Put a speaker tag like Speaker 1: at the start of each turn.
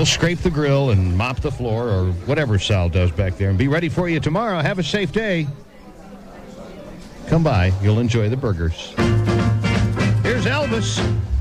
Speaker 1: We'll scrape the grill and mop the floor or whatever Sal does back there and be ready for you tomorrow. Have a safe day. Come by. You'll enjoy the burgers. Here's Elvis.